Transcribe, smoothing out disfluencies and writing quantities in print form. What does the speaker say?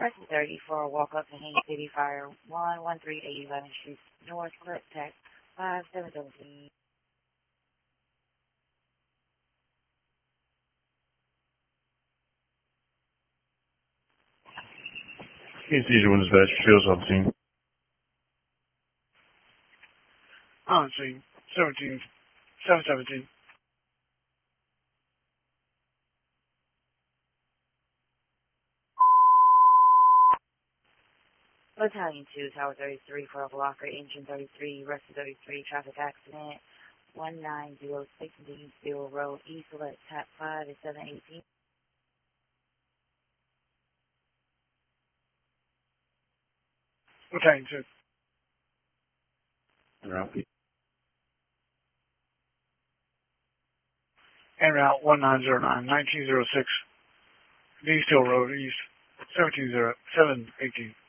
Press 30 for a walk-up to Haines City Fire 113 11th Street North, Clip Text 5717. Kansas City Winners Badge, Fields on the scene. On scene, 717. Battalion 2, Tower 33 for a blocker, engine 33, rescue 33, traffic accident 1906 Deansville Road, East, select tap 5 at 718. Battalion 2. En route. En route 1909, 1906 Deansville Road, East, 718.